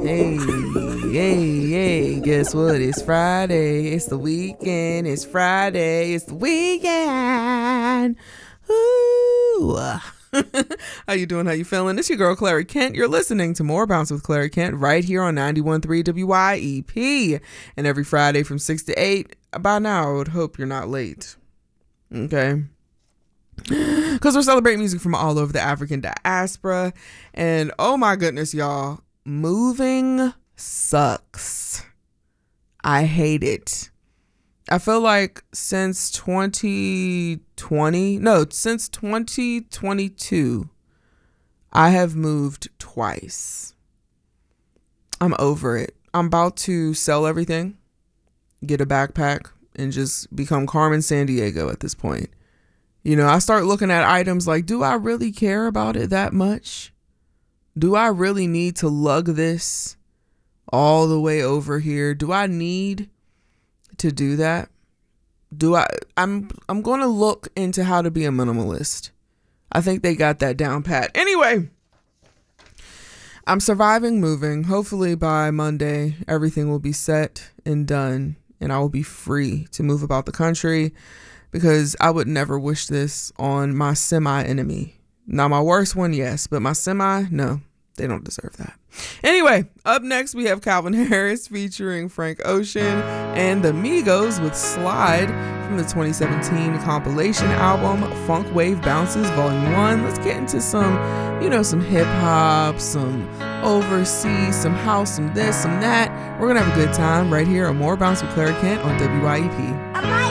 Hey, hey, hey, guess what? It's Friday. It's the weekend. It's Friday. It's the weekend. Ooh. How you doing? How you feeling? It's your girl, Clary Kent. You're listening to More Bounce with Clary Kent right here on 91.3 WYEP. And every Friday from 6 to 8. By now, I would hope you're not late. Okay. Because we're celebrating music from all over the African diaspora. And oh my goodness, y'all. Moving sucks. I hate it. I feel like since 2022, I have moved twice. I'm over it. I'm about to sell everything, get a backpack, and just become Carmen Sandiego at this point. You know, I start looking at items like, do I really care about it that much? Do I really need to lug this all the way over here? Do I need to do that? I'm going to look into how to be a minimalist. I think they got that down pat. Anyway, I'm surviving moving. Hopefully by Monday, everything will be set and done and I will be free to move about the country because I would never wish this on my semi-enemy. Now, my worst one, yes, but my semi, no, they don't deserve that. Anyway, up next, we have Calvin Harris featuring Frank Ocean and the Migos with Slide from the 2017 compilation album, Funk Wave Bounces Volume 1. Let's get into some hip hop, some overseas, some house, some this, some that. We're going to have a good time right here on More Bounce with Clary Kent on WYEP.